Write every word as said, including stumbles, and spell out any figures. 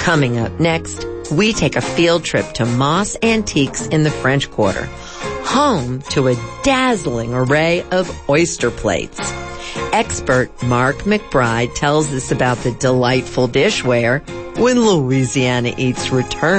Coming up next, we take a field trip to Moss Antiques in the French Quarter, home to a dazzling array of oyster plates. Expert Mark McBride tells us about the delightful dishware when Louisiana Eats returns.